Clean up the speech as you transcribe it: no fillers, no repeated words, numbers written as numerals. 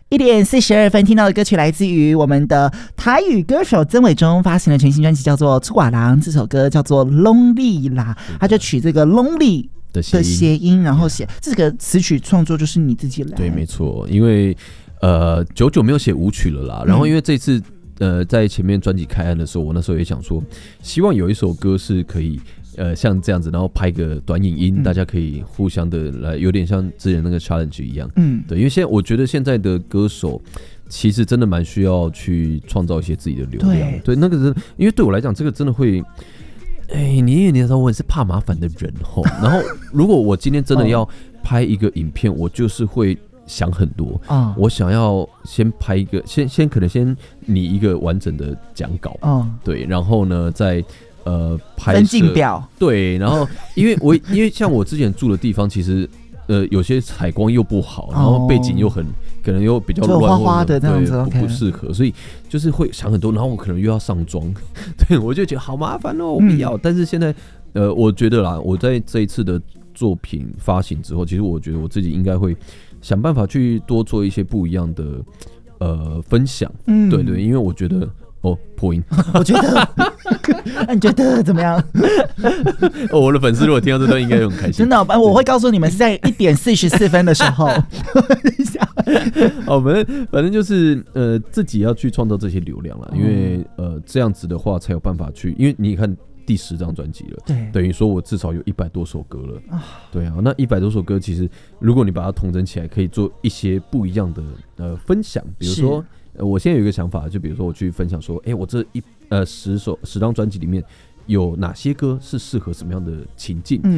1:42听到的歌曲来自于我们的台语歌手曾伟忠发行的全新专辑，叫做《出瓦郎》，这首歌叫做 Lonely 啦，他就取这个 Lonely 的谐音，然后写这个词曲创作就是你自己来。 对，没错，因为久久没有写舞曲了啦，然后因为这次在前面专辑开案的时候，我那时候也想说，希望有一首歌是可以像这样子，然后拍个短影音，大家可以互相的来，有点像之前那个 challenge 一样。对，因为我觉得现在的歌手其实真的蛮需要去创造一些自己的流量。对，那个人，因为对我来讲，这个真的会。你知道我也是怕麻烦的人吼，然后如果我今天真的要拍一个影片，我就是会想很多我想要先拍一个，先可能先拟一个完整的讲稿对，然后呢再拍摄分镜表， 对，然后因为像我之前住的地方，其实有些采光又不好，然后背景又可能又比较乱， 花花的这样子， 不适合，所以就是会想很多，然后我可能又要上妆，对，我就觉得好麻烦哦，我不要。但是现在我觉得啦，我在这一次的作品发行之后，其实我觉得我自己应该会想办法去多做一些不一样的分享，对对，因为我觉得破音， 我觉得，你觉得怎么样？ 我的粉丝如果听到这段，应该很开心。 真的，我会告诉你们是在1:44的时候。 反正就是自己要去创造这些流量啦，因为这样子的话才有办法去，因为你看第10张专辑了，对，等于说我至少有100多首歌了对啊，那100多首歌，其实如果你把它统整起来，可以做一些不一样的分享，比如说。我现在有一个想法，就比如说我去分享说，我这10张专辑里面有哪些歌是适合什么样的情境？